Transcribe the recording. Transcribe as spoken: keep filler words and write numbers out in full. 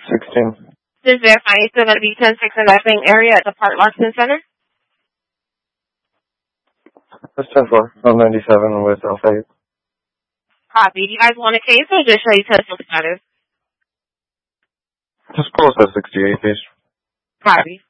sixteen. Just verifying you're still going to be ten six in that same area at the Park Larson Center? That's ten four. one ninety-seven with Alpha eight. Copy. Do you guys want a case or just show you testing status? Just close at sixty-eight, please. Copy.